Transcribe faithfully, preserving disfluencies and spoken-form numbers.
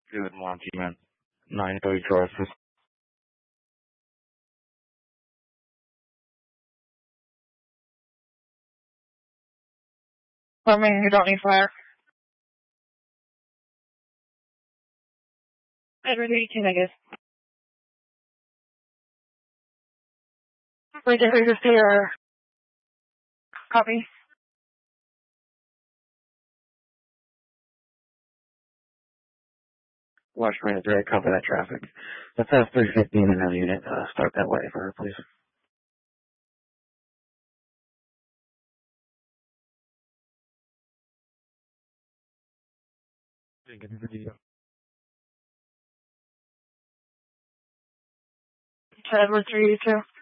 Good morning, man. nine thirty George. I mean, you don't need fire. Edward eighteen, I guess. Wait, did we just see your copy? Watch Marine Direct, copy that traffic. Let's have three fifteen in another unit. Uh, start that way for her, please. To Edward three, two.